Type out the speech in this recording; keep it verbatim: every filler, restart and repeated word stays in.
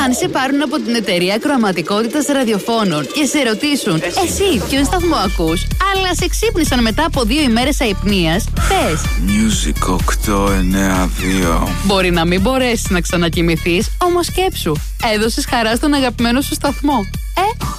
Αν σε πάρουν από την εταιρεία ακροαματικότητας ραδιοφώνων και σε ρωτήσουν εσύ, εσύ ποιον σταθμό ακούς, αλλά σε ξύπνησαν μετά από δύο ημέρες αϊπνίας, πες Music οκτώ εννέα δύο. Μπορεί να μην μπορέσεις να ξανακοιμηθείς, όμως σκέψου, έδωσες χαρά στον αγαπημένο σου σταθμό. Ε,